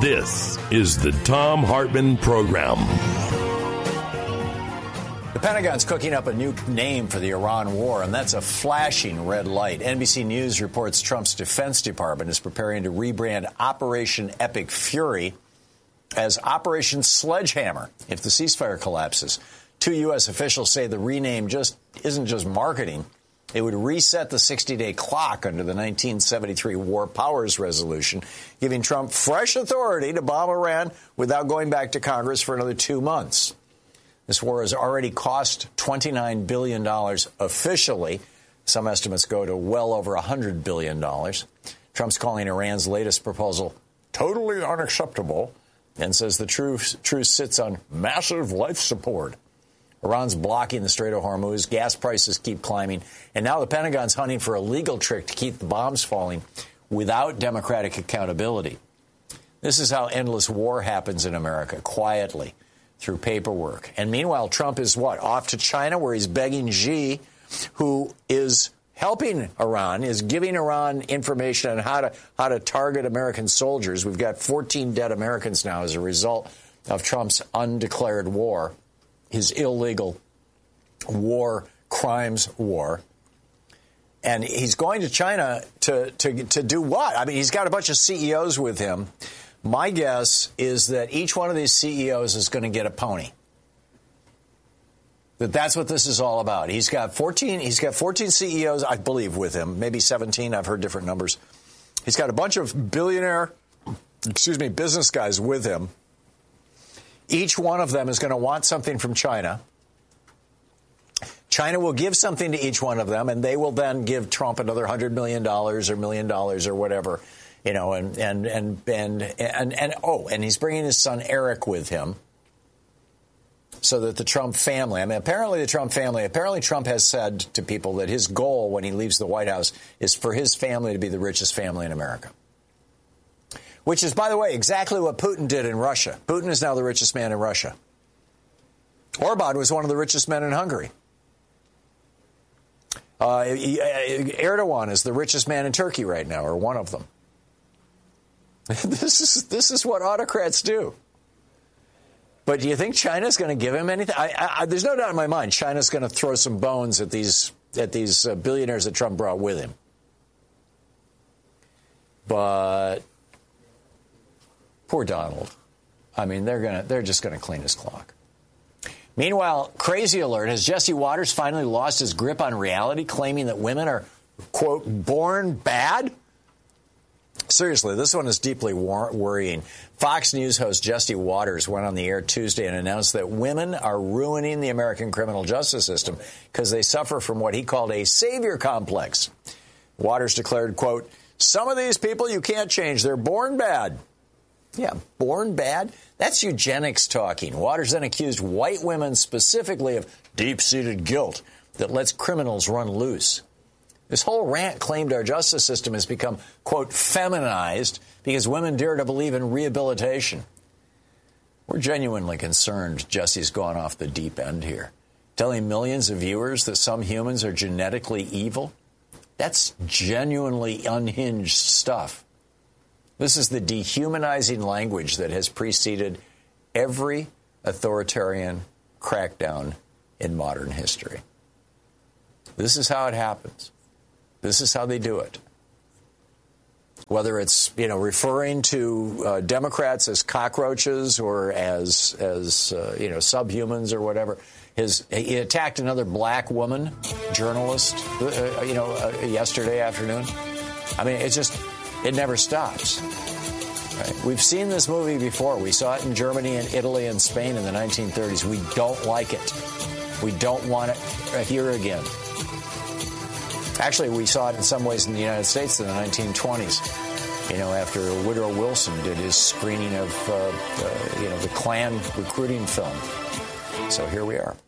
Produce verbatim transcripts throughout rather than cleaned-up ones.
This is the Thom Hartmann Program. The Pentagon's cooking up a new name for the Iran war, and that's a flashing red light. N B C News reports Trump's Defense Department is preparing to rebrand Operation Epic Fury as Operation Sledgehammer if the ceasefire collapses. Two U S officials say the rename just isn't just marketing. It would reset the sixty-day clock under the nineteen seventy-three War Powers Resolution, giving Trump fresh authority to bomb Iran without going back to Congress for another two months. This war has already cost twenty-nine billion dollars officially. Some estimates go to well over one hundred billion dollars. Trump's calling Iran's latest proposal totally unacceptable and says the truce, truce sits on massive life support. Iran's blocking the Strait of Hormuz, gas prices keep climbing, and now the Pentagon's hunting for a legal trick to keep the bombs falling without democratic accountability. This is how endless war happens in America, quietly, through paperwork. And meanwhile, Trump is what? Off to China, where he's begging Xi, who is helping Iran, is giving Iran information on how to how to target American soldiers. We've got fourteen dead Americans now as a result of Trump's undeclared war, his illegal war, crimes war. And he's going to China to, to, to do what? I mean, he's got a bunch of C E Os with him. My guess is that each one of these C E Os is going to get a pony. That that's what this is all about. He's got fourteen. He's got fourteen C E Os, I believe, with him. Maybe seventeen. I've heard different numbers. He's got a bunch of billionaire, excuse me, business guys with him. Each one of them is going to want something from China. China will give something to each one of them, and they will then give Trump another one hundred million dollars or million dollars or whatever. You know, and, and, and, and, and, and, oh, and he's bringing his son Eric with him so that the Trump family, I mean, apparently the Trump family, apparently Trump has said to people that his goal when he leaves the White House is for his family to be the richest family in America. Which is, by the way, exactly what Putin did in Russia. Putin is now the richest man in Russia. Orban was one of the richest men in Hungary. Uh, Erdogan is the richest man in Turkey right now, or one of them. This is this is what autocrats do. But do you think China's going to give him anything? I, I, there's no doubt in my mind China's going to throw some bones at these at these uh, billionaires that Trump brought with him. But poor Donald. I mean, they're gonna they're just going to clean his clock. Meanwhile, crazy alert, has Jesse Watters finally lost his grip on reality, claiming that women are, quote, born bad? Seriously, this one is deeply wor- worrying. Fox News host Jesse Watters went on the air Tuesday and announced that women are ruining the American criminal justice system because they suffer from what he called a savior complex. Watters declared, quote, some of these people you can't change. They're born bad. Yeah, born bad? That's eugenics talking. Watters then accused white women specifically of deep-seated guilt that lets criminals run loose. This whole rant claimed our justice system has become, quote, feminized because women dare to believe in rehabilitation. We're genuinely concerned Jesse's gone off the deep end here. Telling millions of viewers that some humans are genetically evil? That's genuinely unhinged stuff. This is the dehumanizing language that has preceded every authoritarian crackdown in modern history. This is how it happens. This is how they do it. Whether it's, you know, referring to uh, Democrats as cockroaches or as, as uh, you know, subhumans or whatever. His, he attacked another black woman journalist, uh, you know, uh, yesterday afternoon. I mean, it's just, it never stops. Right? We've seen this movie before. We saw it in Germany and Italy and Spain in the nineteen thirties. We don't like it. We don't want it here again. Actually, we saw it in some ways in the United States in the nineteen twenties. You know, after Woodrow Wilson did his screening of, uh, uh, you know, the Klan recruiting film. So here we are.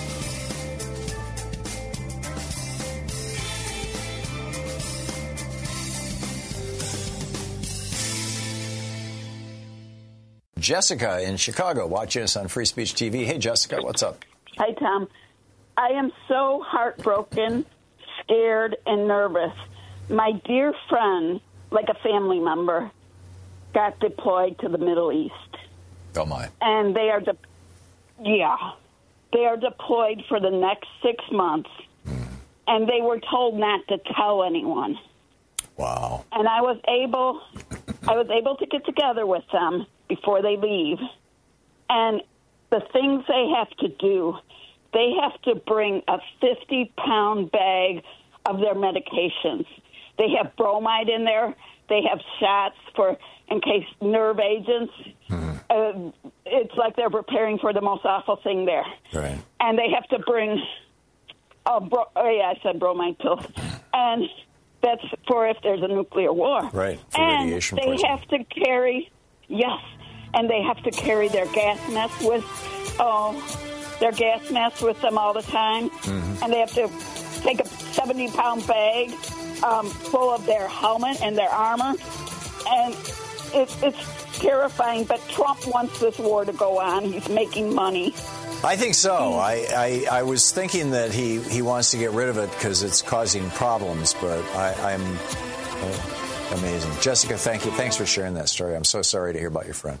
Jessica in Chicago watching us on Free Speech T V. Hey, Jessica, what's up? Hi, Tom. I am so heartbroken, scared, and nervous. My dear friend, like a family member, got deployed to the Middle East. Oh, my. And they are, de- yeah, they are deployed for the next six months. Mm. And they were told not to tell anyone. Wow. And I was able, I was able to get together with them before they leave. And the things they have to do, they have to bring a fifty-pound bag of their medications. They have bromide in there. They have shots for in case nerve agents. Mm-hmm. Uh, it's like they're preparing for the most awful thing there. Right. And they have to bring, a bro- oh yeah, I said bromide pills. And that's for if there's a nuclear war. Right. For and radiation they poisoning. have to carry, yes, and they have to carry their gas mask with, oh, their gas mask with them all the time. Mm-hmm. And they have to take a seventy-pound bag um, full of their helmet and their armor. And it, it's terrifying, but Trump wants this war to go on. He's making money. I think so. I, I, I was thinking that he, he wants to get rid of it because it's causing problems, but I, I'm uh, amazing. Jessica, thank you. Thanks for sharing that story. I'm so sorry to hear about your friend.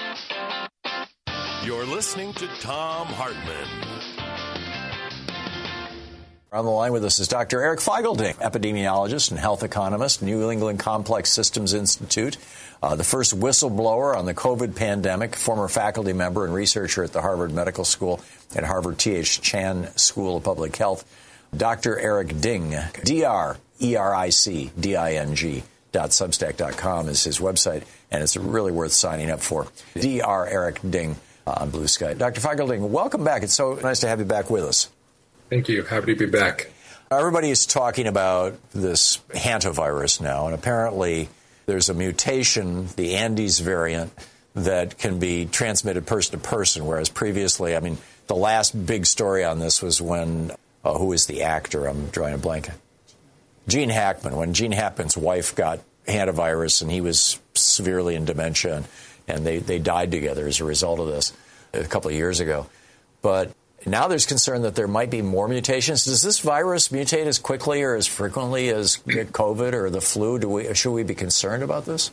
You're listening to Thom Hartmann. On the line with us is Doctor Eric Feigl-Ding, epidemiologist and health economist, New England Complex Systems Institute, uh, the first whistleblower on the COVID pandemic, former faculty member and researcher at the Harvard Medical School and Harvard T H Chan School of Public Health. Doctor Eric Ding, D R E R I C D I N G dot substack dot com is his website, and it's really worth signing up for. D R Eric Ding uh, on Blue Sky. Doctor Feigl-Ding, welcome back. It's so nice to have you back with us. Thank you. Happy to be back. Everybody is talking about this hantavirus now, and apparently there's a mutation, the Andes variant, that can be transmitted person to person, whereas previously, I mean, the last big story on this was when, uh, who is the actor? I'm drawing a blank. Gene Hackman, when Gene Hackman's wife got hantavirus and he was severely in dementia, and they, they died together as a result of this a couple of years ago. But now there's concern that there might be more mutations. Does this virus mutate as quickly or as frequently as COVID or the flu? Do we should we be concerned about this?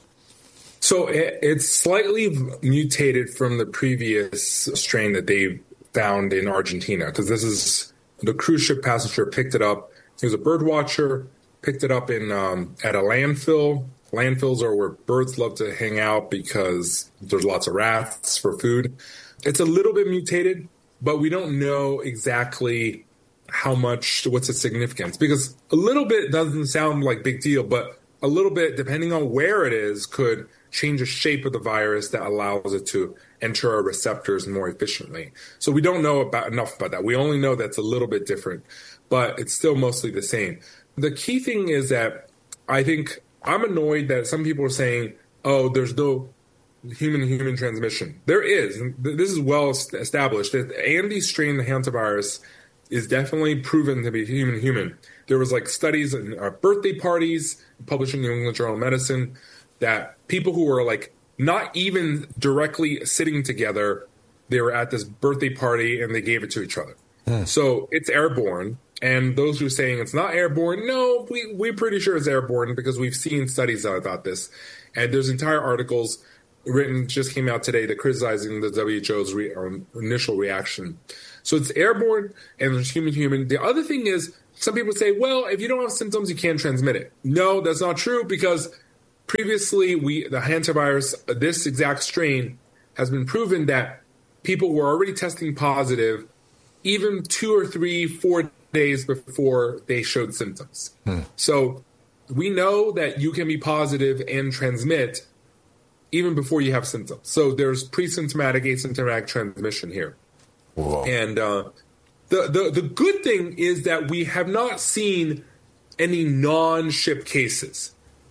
So it, it's slightly mutated from the previous strain that they found in Argentina, because this is the cruise ship passenger picked it up. He was a bird watcher, picked it up in um, at a landfill. Landfills are where birds love to hang out because there's lots of rats for food. It's a little bit mutated, but we don't know exactly how much, what's its significance, because a little bit doesn't sound like big deal, but a little bit, depending on where it is, could change the shape of the virus that allows it to enter our receptors more efficiently. So we don't know about enough about that. We only know that's a little bit different, but it's still mostly the same. The key thing is that I think I'm annoyed that some people are saying, oh, there's no human-human transmission. There is. This is well established. The Andes strain, the hantavirus, is definitely proven to be human-human. There was like studies and uh, birthday parties published in New England Journal of Medicine that people who were like not even directly sitting together, they were at this birthday party and they gave it to each other. Hmm. So it's airborne. And those who are saying it's not airborne, no, we, we're pretty sure it's airborne because we've seen studies about this. And there's entire articles written, just came out today, that criticizing the W H O's re, um, initial reaction. So it's airborne and there's human-human. The other thing is, some people say, well, if you don't have symptoms, you can't transmit it. No, that's not true, because previously we the hantavirus, this exact strain, has been proven that people were already testing positive even two or three, four days before they showed symptoms. Hmm. So we know that you can be positive and transmit even before you have symptoms. So there's pre-symptomatic, asymptomatic transmission here. Whoa. And uh, the, the, the good thing is that we have not seen any non-ship cases.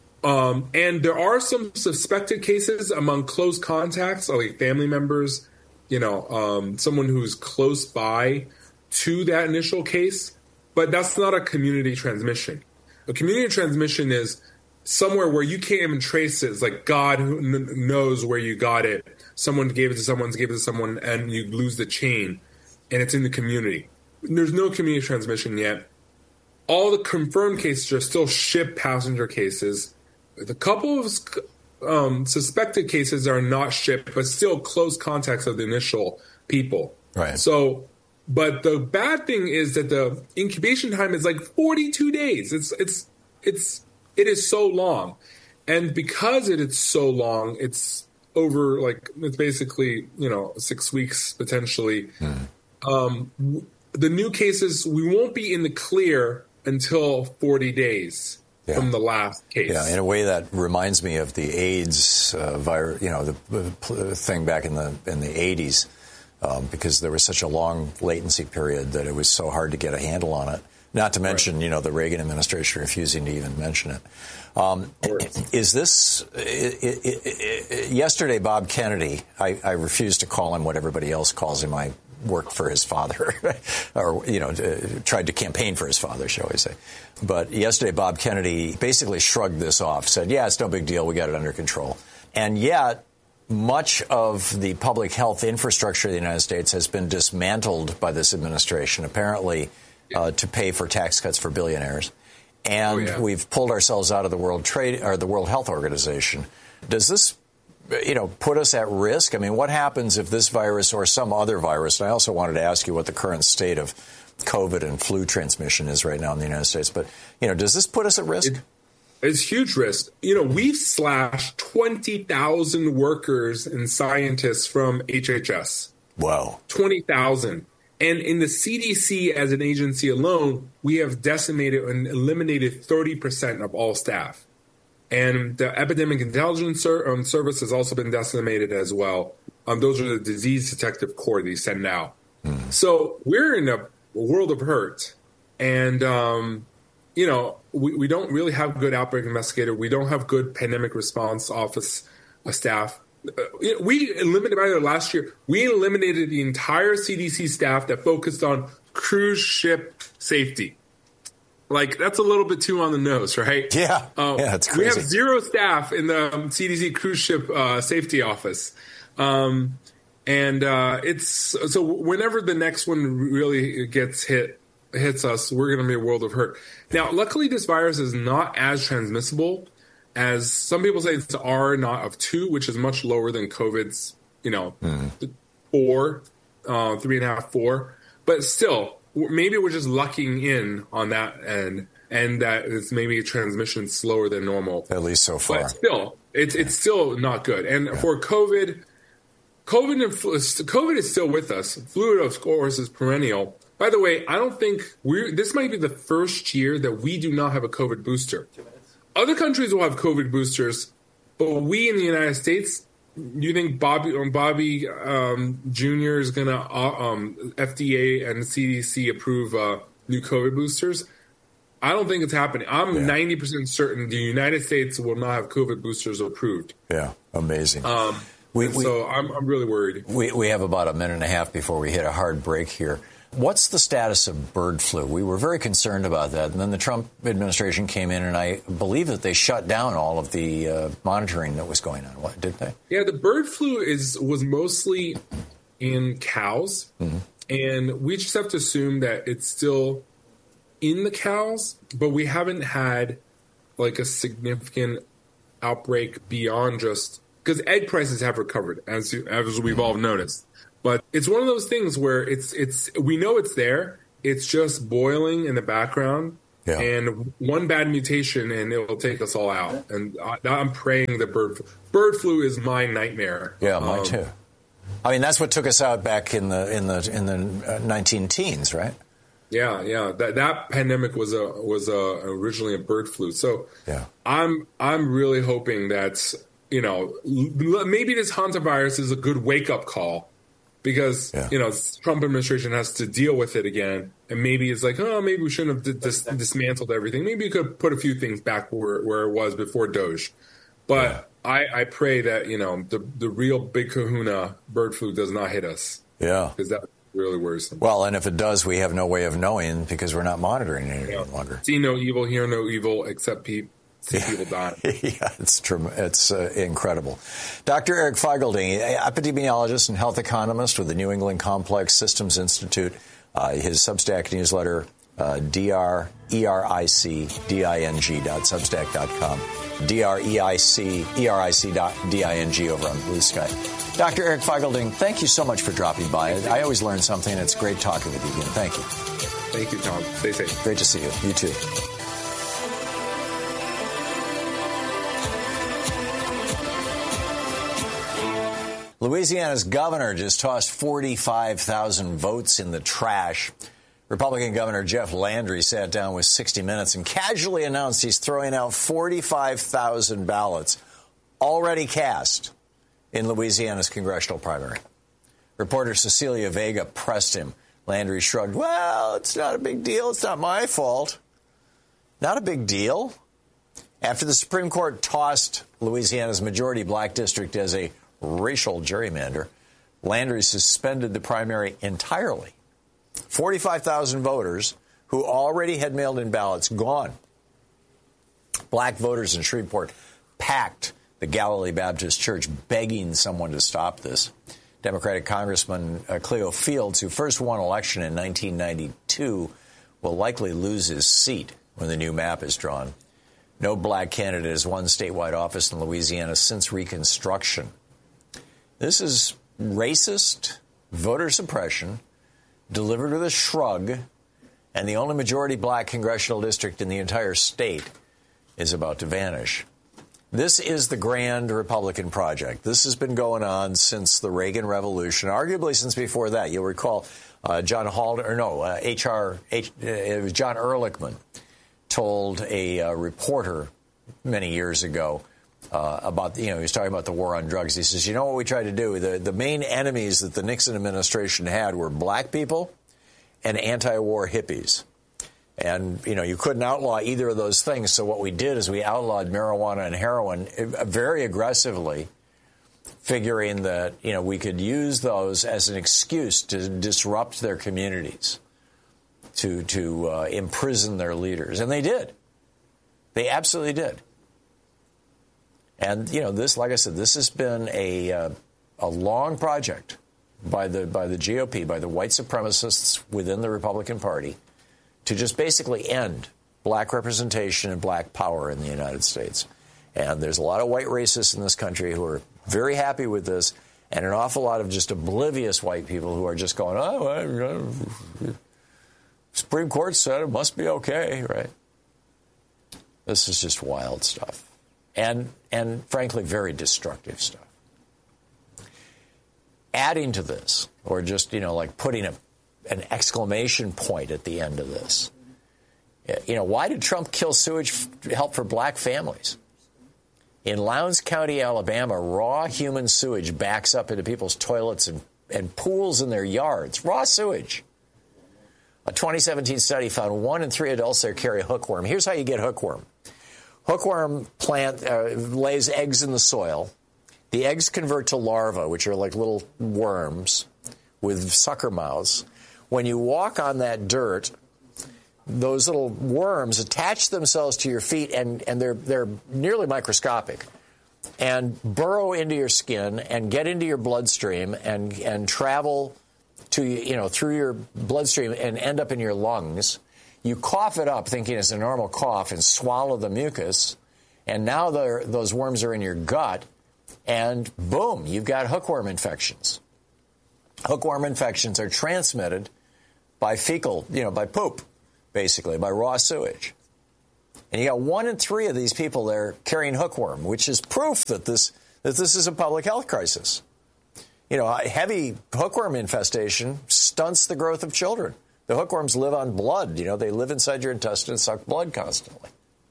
Um, and there are some suspected cases among close contacts, like family members, you know, um, someone who's close by to that initial case. But that's not a community transmission. A community transmission is somewhere where you can't even trace it. It's like God knows where you got it. Someone gave it to someone, gave it to someone, and you lose the chain, and it's in the community. There's no community transmission yet. All the confirmed cases are still ship passenger cases. The couple of um, suspected cases are not shipped, but still close contacts of the initial people. Right. So, but the bad thing is that the incubation time is like forty-two days. It's it's it's it is so long, and because it is so long, it's over like it's basically you know six weeks potentially. Mm. Um, the new cases, we won't be in the clear until forty days yeah. from the last case. Yeah, in a way that reminds me of the AIDS uh, virus, you know, the, the thing back in the in the eighties, um, because there was such a long latency period that it was so hard to get a handle on it. Not to mention, right. you know, the Reagan administration refusing to even mention it. Um, is this it, it, it, it, yesterday? Bob Kennedy, I, I refuse to call him what everybody else calls him. I worked for his father, or, you know, uh, tried to campaign for his father, shall we say. But yesterday, Bob Kennedy basically shrugged this off, said, yeah, it's no big deal. We got it under control. And yet, much of the public health infrastructure of the United States has been dismantled by this administration, apparently uh, to pay for tax cuts for billionaires. And oh, yeah. we've pulled ourselves out of the World Trade or the World Health Organization. Does this you know, put us at risk? I mean, what happens if this virus or some other virus, and I also wanted to ask you what the current state of COVID and flu transmission is right now in the United States, but, you know, does this put us at risk? It, it's huge risk. You know, we've slashed twenty thousand workers and scientists from H H S. Wow. twenty thousand. And in the C D C as an agency alone, we have decimated and eliminated thirty percent of all staff. And the Epidemic Intelligence um, Service has also been decimated as well. Um, those are the disease detective corps they send out. Mm. So we're in a world of hurt. And, um, you know, we, we don't really have good outbreak investigator. We don't have good pandemic response office uh, staff. Uh, we eliminated, by the way, last year, we eliminated the entire C D C staff that focused on cruise ship safety. Like, that's a little bit too on the nose, right? Yeah, um, yeah, it's crazy. We have zero staff in the um, C D C cruise ship uh, safety office. Um, and uh, it's so whenever the next one really gets hit, hits us, we're going to be a world of hurt. Now, luckily, this virus is not as transmissible as some people say. It's R naught of two, which is much lower than COVID's, you know, mm. four, uh, three and a half, four. But still, maybe we're just lucking in on that end, and that it's maybe a transmission slower than normal. At least so far. But still, it's yeah. it's still not good. And yeah. for COVID, COVID and flu, COVID is still with us. Flu, of course, is perennial. By the way, I don't think we're. This might be the first year that we do not have a COVID booster. Other countries will have COVID boosters, but we in the United States. You think Bobby um, Bobby um, Junior is going to uh, um, F D A and C D C approve uh, new COVID boosters? I don't think it's happening. I'm yeah. ninety percent certain the United States will not have COVID boosters approved. Yeah, amazing. Um, we, we, so I'm, I'm really worried. We, we have about a minute and a half before we hit a hard break here. What's the status of bird flu? We were very concerned about that. And then the Trump administration came in, and I believe that they shut down all of the uh, monitoring that was going on. What, did they? Yeah, the bird flu is was mostly in cows. Mm-hmm. And we just have to assume that it's still in the cows, but we haven't had like a significant outbreak beyond just because egg prices have recovered, as, as we've mm-hmm. all noticed. But it's one of those things where it's it's we know it's there. It's just boiling in the background. Yeah. And one bad mutation and it will take us all out. And I, I'm praying that bird bird flu is my nightmare. Yeah, mine um, too. I mean, that's what took us out back in the in the in the nineteen teens, right? Yeah, yeah. That that pandemic was a was a, originally a bird flu. So yeah. I'm I'm really hoping that, you know, maybe this hantavirus is a good wake up call. Because, yeah. you know, Trump administration has to deal with it again. And maybe it's like, oh, maybe we shouldn't have dis- dismantled everything. Maybe you could put a few things back where, where it was before Doge. But yeah. I, I pray that, you know, the, the real big kahuna bird flu does not hit us. Yeah. Because that's really worrisome. Well, and if it does, we have no way of knowing because we're not monitoring it any yeah. longer. See no evil, hear no evil, except people. See people die. Yeah, it's true. It's uh, incredible. Doctor Eric Feigl-Dingy, epidemiologist and health economist with the New England Complex Systems Institute. Uh, his Substack newsletter, Uh, D R E R I C D I N G dot substack dot com. D R E I C E R I C dot D I N G over on Blue Sky. Doctor Eric Feigl-Ding, thank you so much for dropping by. I always learn something. It's great talking with you again. Thank you. Thank you, Tom. Stay safe. Great to see you. You too. Louisiana's governor just tossed forty-five thousand votes in the trash. Republican Governor Jeff Landry sat down with sixty minutes and casually announced he's throwing out forty-five thousand ballots already cast in Louisiana's congressional primary. Reporter Cecilia Vega pressed him. Landry shrugged. Well, it's not a big deal. It's not my fault. Not a big deal. After the Supreme Court tossed Louisiana's majority black district as a racial gerrymander, Landry suspended the primary entirely. forty-five thousand voters who already had mailed in ballots gone. Black voters in Shreveport packed the Galilee Baptist Church begging someone to stop this. Democratic Congressman uh, Cleo Fields, who first won election in nineteen ninety-two, will likely lose his seat when the new map is drawn. No black candidate has won statewide office in Louisiana since Reconstruction. This is racist voter suppression delivered with a shrug, and the only majority black congressional district in the entire state is about to vanish. This is the grand Republican project. This has been going on since the Reagan Revolution, arguably since before that. You'll recall uh, John Haldeman, or no, uh, H R, H, uh, it was John Ehrlichman told a uh, reporter many years ago uh, about, you know, he was talking about the war on drugs. He says, you know what we tried to do? The, the main enemies that the Nixon administration had were black people and anti-war hippies. And, you know, you couldn't outlaw either of those things. So what we did is we outlawed marijuana and heroin very aggressively, figuring that, you know, we could use those as an excuse to disrupt their communities, to to uh, imprison their leaders. And they did. They absolutely did. And, you know, this, like I said, this has been a uh, a long project by the by the G O P, by the white supremacists within the Republican Party, to just basically end black representation and black power in the United States. And there's a lot of white racists in this country who are very happy with this, and an awful lot of just oblivious white people who are just going, oh, well, Supreme Court said it must be okay, right? This is just wild stuff. And, and frankly, very destructive stuff. Adding to this, or just, you know, like putting a an exclamation point at the end of this. You know, why did Trump kill sewage help for black families? In Lowndes County, Alabama, raw human sewage backs up into people's toilets and, and pools in their yards. Raw sewage. A twenty seventeen study found one in three adults there carry hookworm. Here's how you get hookworm. Hookworm plant uh, lays eggs in the soil. The eggs convert to larvae, which are like little worms with sucker mouths. When you walk on that dirt, those little worms attach themselves to your feet, and, and they're they're nearly microscopic, and burrow into your skin and get into your bloodstream and and travel to, you know, through your bloodstream and end up in your lungs. You cough it up thinking it's a normal cough and swallow the mucus, and now those worms are in your gut, and boom, you've got hookworm infections. Hookworm infections are transmitted by fecal, you know, by poop, basically, by raw sewage. And you got one in three of these people there carrying hookworm, which is proof that this that this is a public health crisis. You know, heavy hookworm infestation stunts the growth of children. The hookworms live on blood. You know, they live inside your intestine and suck blood constantly.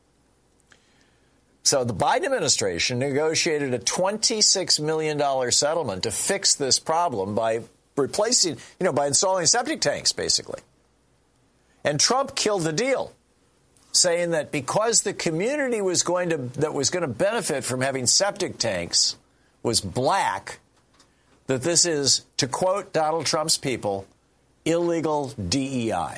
So the Biden administration negotiated a twenty-six million dollars settlement to fix this problem by replacing, you know, by installing septic tanks, basically. And Trump killed the deal, saying that because the community was going to that was going to benefit from having septic tanks was black, that this is, to quote Donald Trump's people, illegal D E I.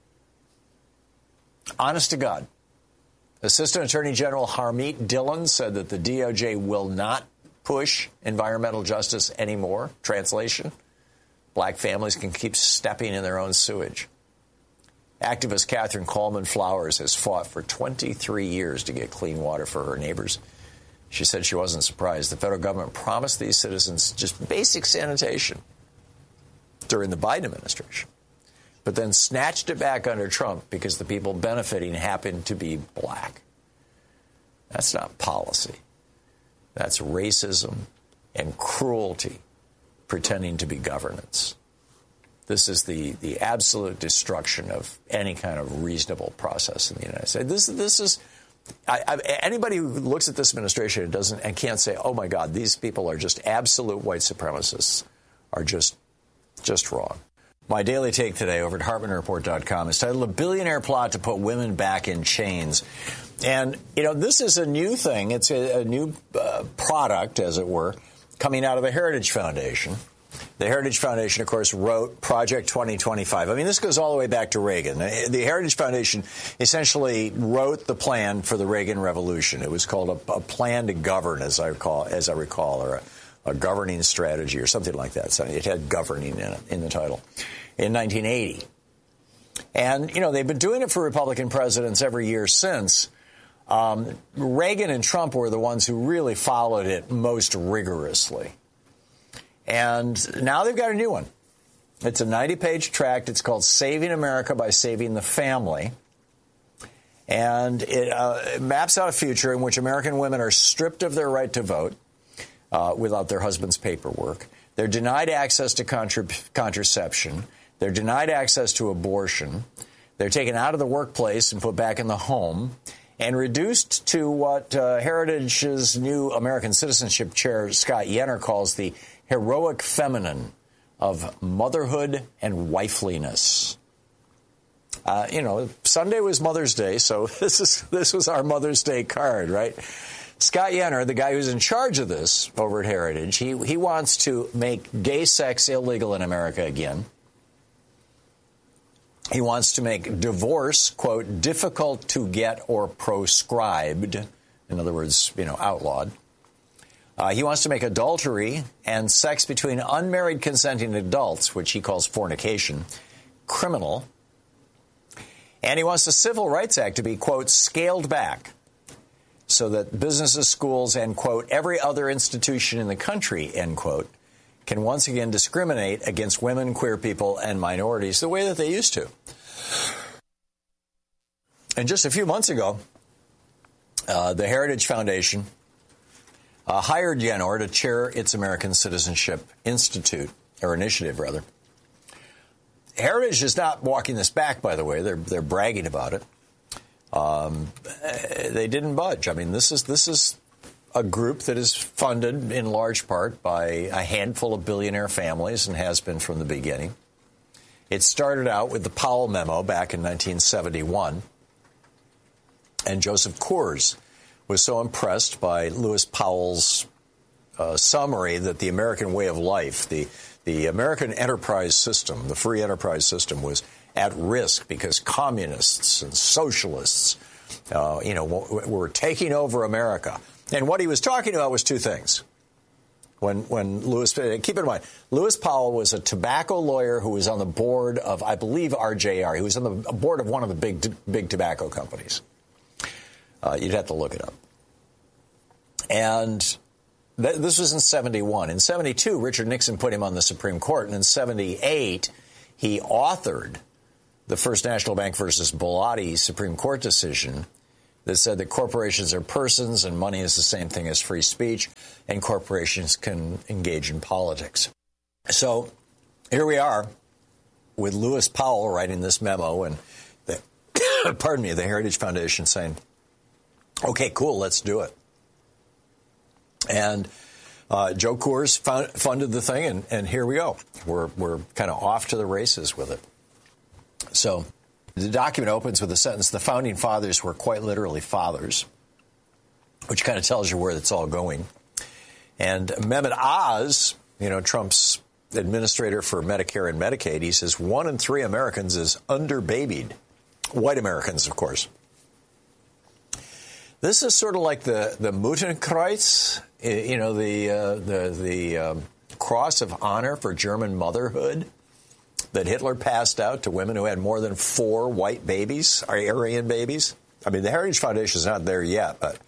Honest to God. Assistant Attorney General Harmeet Dillon said that the D O J will not push environmental justice anymore. Translation, black families can keep stepping in their own sewage. Activist Catherine Coleman Flowers has fought for twenty-three years to get clean water for her neighbors. She said she wasn't surprised. The federal government promised these citizens just basic sanitation during the Biden administration, but then snatched it back under Trump because the people benefiting happened to be black. That's not policy. That's racism and cruelty pretending to be governance. This is the, the absolute destruction of any kind of reasonable process in the United States. This, this is I, I, anybody who looks at this administration and doesn't and can't say, "Oh my God, these people are just absolute white supremacists," are just just wrong. My daily take today over at Hartmann Report dot com is titled "A Billionaire Plot to Put Women Back in Chains." And, you know, this is a new thing. It's a, a new uh, product, as it were, coming out of the Heritage Foundation. The Heritage Foundation, of course, wrote Project twenty twenty-five. I mean, this goes all the way back to Reagan. The Heritage Foundation essentially wrote the plan for the Reagan Revolution. It was called a, a plan to govern, as I recall, as I recall, or a, a governing strategy or something like that. So it had governing in it, in the title, in nineteen eighty. And, you know, they've been doing it for Republican presidents every year since. Um, Reagan and Trump were the ones who really followed it most rigorously. And now they've got a new one. It's a ninety-page tract. It's called Saving America by Saving the Family. And it, uh, it maps out a future in which American women are stripped of their right to vote uh, without their husband's paperwork. They're denied access to contra- contraception. They're denied access to abortion. They're taken out of the workplace and put back in the home and reduced to what uh, Heritage's new American citizenship chair, Scott Yenor, calls the heroic feminine of motherhood and wifeliness. Uh, you know, Sunday was Mother's Day, so this is this was our Mother's Day card, right? Scott Yenor, the guy who's in charge of this over at Heritage, he he wants to make gay sex illegal in America again. He wants to make divorce, quote, difficult to get or proscribed. In other words, you know, outlawed. Uh, he wants to make adultery and sex between unmarried consenting adults, which he calls fornication, criminal. And he wants the Civil Rights Act to be, quote, scaled back so that businesses, schools, and, quote, every other institution in the country, end quote, can once again discriminate against women, queer people, and minorities the way that they used to. And just a few months ago, uh, the Heritage Foundation Uh, hired Yenor to chair its American Citizenship Institute, or initiative, rather. Heritage is not walking this back, by the way. They're they're bragging about it. Um, they didn't budge. I mean, this is this is a group that is funded in large part by a handful of billionaire families and has been from the beginning. It started out with the Powell Memo back in nineteen seventy-one, and Joseph Coors was so impressed by Lewis Powell's uh, summary that the American way of life, the the American enterprise system, the free enterprise system, was at risk because communists and socialists, uh, you know, w- were taking over America. And what he was talking about was two things. When when Lewis, keep in mind, Lewis Powell was a tobacco lawyer who was on the board of, I believe, R J R. He was on the board of one of the big big tobacco companies. Uh, you'd have to look it up. And th- this was in seventy-one. In seventy-two, Richard Nixon put him on the Supreme Court. And in seventy-eight, he authored the First National Bank versus Bellotti Supreme Court decision that said that corporations are persons and money is the same thing as free speech, and corporations can engage in politics. So here we are with Lewis Powell writing this memo and, the, pardon me, the Heritage Foundation saying, okay, cool, let's do it. And uh, Joe Coors fund, funded the thing, and, and here we go. We're we're kind of off to the races with it. So the document opens with a sentence, the founding fathers were quite literally fathers, which kind of tells you where it's all going. And Mehmet Oz, you know, Trump's administrator for Medicare and Medicaid, he says one in three Americans is underbabied. White Americans, of course. This is sort of like the, the Muttenkreuz, you know, the uh, the, the um, Cross of Honor for German motherhood. that Hitler passed out to women who had more than four white babies, or Aryan babies. I mean, the Heritage Foundation is not there yet, but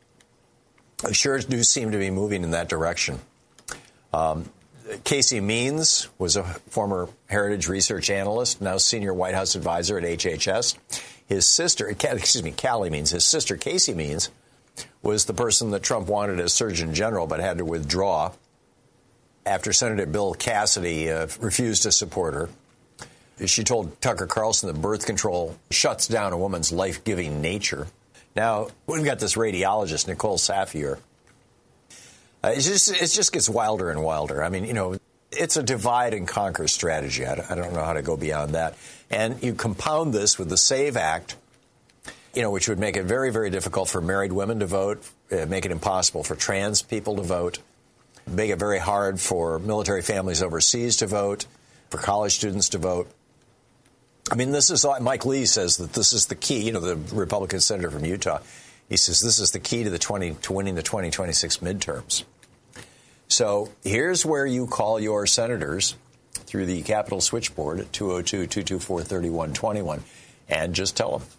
it sure do seem to be moving in that direction. Um, Casey Means was a former Heritage research analyst, now senior White House advisor at H H S. His sister, excuse me, Callie Means, his sister Casey Means, was the person that Trump wanted as Surgeon General but had to withdraw after Senator Bill Cassidy uh, refused to support her. She told Tucker Carlson that birth control shuts down a woman's life-giving nature. Now, we've got this radiologist, Nicole Safier. Uh, it just it just gets wilder and wilder. I mean, you know, it's a divide and conquer strategy. I don't, I don't know how to go beyond that. And you compound this with the SAVE Act, you know, which would make it very, very difficult for married women to vote, uh, make it impossible for trans people to vote, make it very hard for military families overseas to vote, for college students to vote. I mean, this is, Mike Lee says that this is the key, you know, the Republican senator from Utah. He says this is the key to the twenty to winning the twenty twenty-six midterms. So here's where you call your senators through the Capitol switchboard at two oh two, two two four, three one two one and just tell them,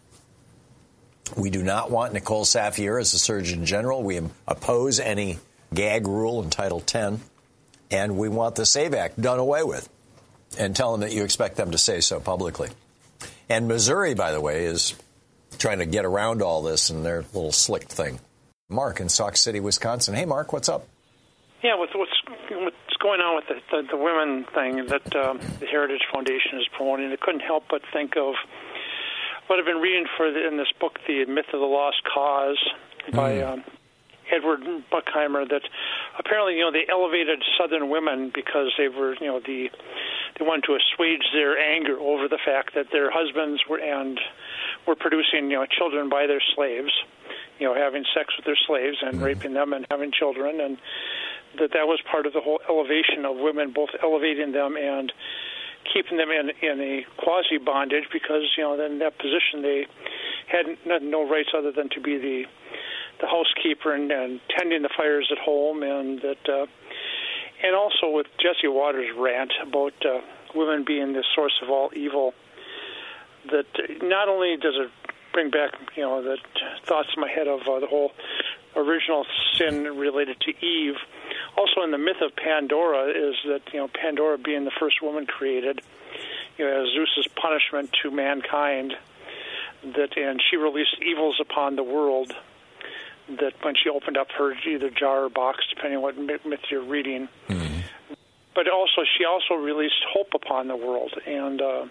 we do not want Nicole Safier as the Surgeon General. We oppose any gag rule in Title ten, and we want the SAVE Act done away with. And tell them that you expect them to say so publicly. And Missouri, by the way, is trying to get around all this in their little slick thing. Mark in Sauk City, Wisconsin. Hey, Mark, what's up? Yeah, with what's, what's going on with the, the, the women thing that um, the Heritage Foundation is promoting, I couldn't help but think of what I've been reading for the, in this book, The Myth of the Lost Cause, by mm. um, Edward Buckheimer, that apparently, you know, they elevated Southern women because they were, you know, the they wanted to assuage their anger over the fact that their husbands were and were producing, you know, children by their slaves, you know, having sex with their slaves and mm-hmm. raping them and having children, and that that was part of the whole elevation of women, both elevating them and keeping them in in a quasi bondage, because, you know, in that position they had no rights other than to be the the housekeeper and, and tending the fires at home, and that, uh, and also with Jesse Waters' rant about uh, women being the source of all evil. That not only does it bring back, you know, the thoughts in my head of uh, the whole original sin related to Eve. Also, in the myth of Pandora is that, you know, Pandora being the first woman created, you know, as Zeus's punishment to mankind. That and she released evils upon the world. That when she opened up her either jar or box, depending on what myth you're reading. Mm-hmm. But also, she also released hope upon the world, and uh,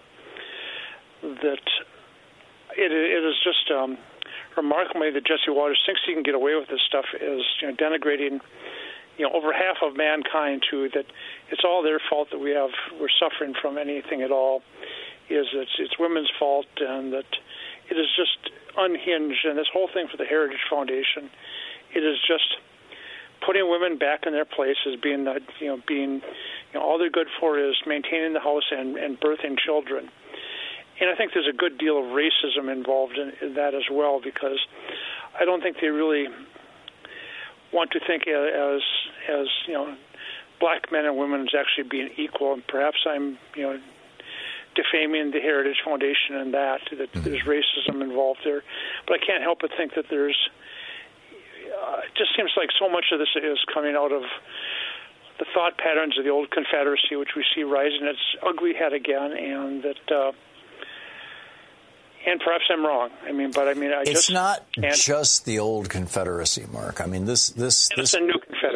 that it, it is just um, remarkably that Jesse Waters thinks he can get away with this stuff, is, you know, denigrating, you know, over half of mankind to that it's all their fault that we have we're suffering from anything at all. Is it's it's women's fault, and that it is just unhinged. And this whole thing for the Heritage Foundation, it is just putting women back in their place as being, the, you know, being, you know, all they're good for is maintaining the house and, and birthing children. And I think there's a good deal of racism involved in, in that as well, because I don't think they really want to think as, as you know, black men and women as actually being equal. And perhaps I'm, you know, defaming the Heritage Foundation and that, that mm-hmm. there's racism involved there. But I can't help but think that there's, uh, it just seems like so much of this is coming out of the thought patterns of the old Confederacy, which we see rising its ugly head again, and that, uh, and perhaps I'm wrong. I mean, but I mean, I it's just... It's not just the old Confederacy, Mark. I mean, this... this, It's this a new Confederacy.